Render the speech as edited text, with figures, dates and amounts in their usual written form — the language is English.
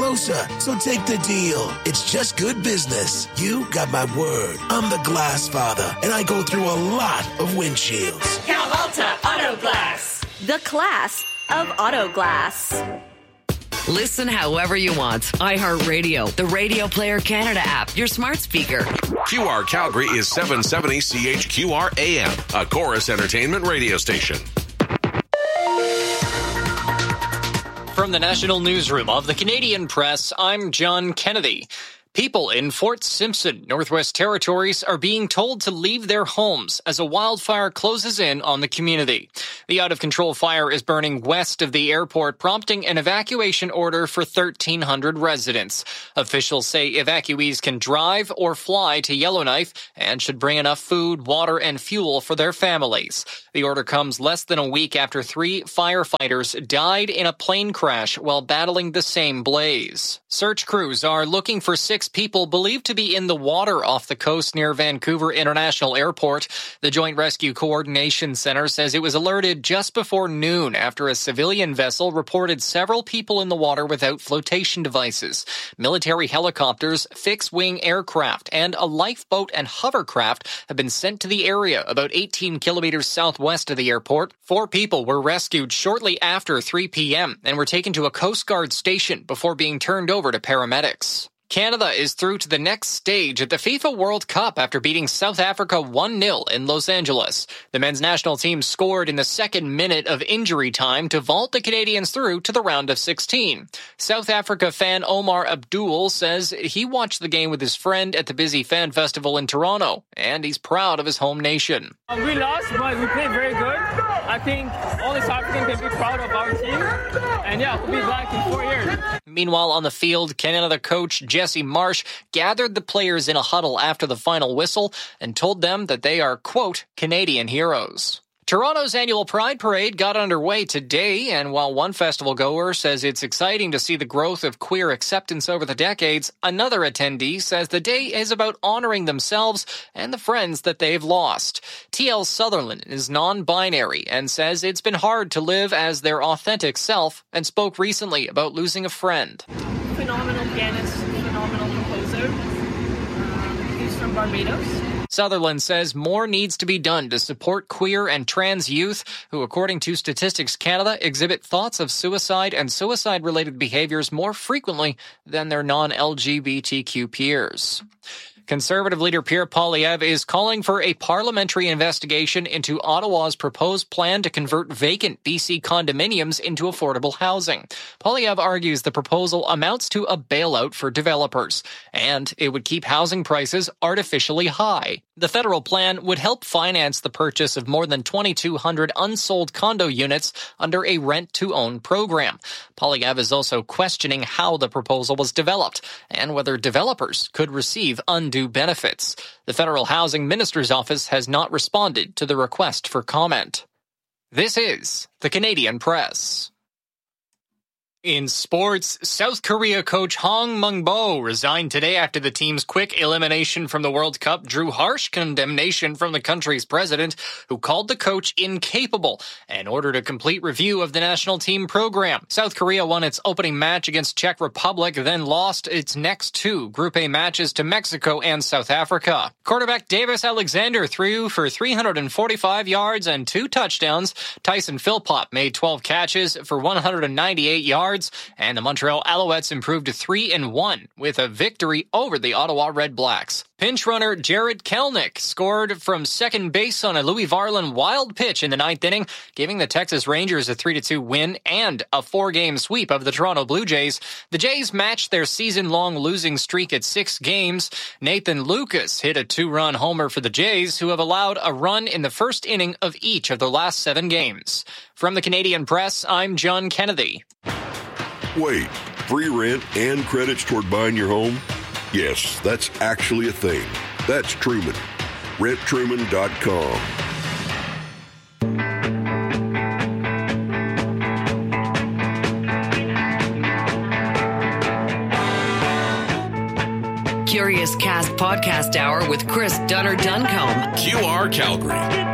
closer, so take the deal. It's just good business. You got my word. I'm the Glass Father, and I go through a lot of windshields. Cal Alta Auto Glass. The class of auto glass. Listen however you want. iHeartRadio, the Radio Player Canada app, your smart speaker. QR Calgary is 770 CHQR AM, a Chorus Entertainment radio station. From the National Newsroom of the Canadian Press, I'm John Kennedy. People in Fort Simpson, Northwest Territories, are being told to leave their homes as a wildfire closes in on the community. The out-of-control fire is burning west of the airport, prompting an evacuation order for 1,300 residents. Officials say evacuees can drive or fly to Yellowknife and should bring enough food, water, and fuel for their families. The order comes less than a week after 3 firefighters died in a plane crash while battling the same blaze. Search crews are looking for 6 people believed to be in the water off the coast near Vancouver International Airport. The Joint Rescue Coordination Center says it was alerted just before noon after a civilian vessel reported several people in the water without flotation devices. Military helicopters, fixed-wing aircraft, and a lifeboat and hovercraft have been sent to the area about 18 kilometers southwest of the airport. 4 people were rescued shortly after 3 p.m. and were taken to a Coast Guard station before being turned over to paramedics. Canada is through to the next stage at the FIFA World Cup after beating South Africa 1-0 in Los Angeles. The men's national team scored in the second minute of injury time to vault the Canadians through to the round of 16. South Africa fan Omar Abdul says he watched the game with his friend at the busy fan festival in Toronto, and he's proud of his home nation. We lost, but we played very good. I think all the South Africans can be proud of our team, and yeah, we'll be back in 4 years. Meanwhile, on the field, Canada coach Jesse Marsh gathered the players in a huddle after the final whistle and told them that they are, quote, Canadian heroes. Toronto's annual Pride Parade got underway today, and while one festival goer says it's exciting to see the growth of queer acceptance over the decades, another attendee says the day is about honoring themselves and the friends that they've lost. T.L. Sutherland is non-binary and says it's been hard to live as their authentic self and spoke recently about losing a friend. Phenomenal pianist, phenomenal composer. He's from Barbados. Sutherland says more needs to be done to support queer and trans youth who, according to Statistics Canada, exhibit thoughts of suicide and suicide-related behaviors more frequently than their non-LGBTQ peers. Conservative leader Pierre Poilievre is calling for a parliamentary investigation into Ottawa's proposed plan to convert vacant BC condominiums into affordable housing. Poilievre argues the proposal amounts to a bailout for developers, and it would keep housing prices artificially high. The federal plan would help finance the purchase of more than 2,200 unsold condo units under a rent-to-own program. Poilievre is also questioning how the proposal was developed and whether developers could receive undue benefits. The Federal Housing Minister's Office has not responded to the request for comment. This is the Canadian Press. In sports, South Korea coach Hong Mung-bo resigned today after the team's quick elimination from the World Cup drew harsh condemnation from the country's president, who called the coach incapable and ordered a complete review of the national team program. South Korea won its opening match against Czech Republic, then lost its next 2 Group A matches to Mexico and South Africa. Quarterback Davis Alexander threw for 345 yards and 2 touchdowns. Tyson Philpott made 12 catches for 198 yards. And the Montreal Alouettes improved to 3-1 with a victory over the Ottawa Red Blacks. Pinch runner Jared Kelenic scored from second base on a Louis Varland wild pitch in the 9th inning, giving the Texas Rangers a 3-2 win and a 4-game sweep of the Toronto Blue Jays. The Jays matched their season-long losing streak at 6 games. Nathan Lucas hit a 2-run homer for the Jays, who have allowed a run in the first inning of each of their last 7 games. From the Canadian Press, I'm John Kennedy. Wait, free rent and credits toward buying your home? Yes, that's actually a thing. That's Truman. RentTruman.com. Curious Cast Podcast Hour with Chris Dunner-Duncombe. QR Calgary.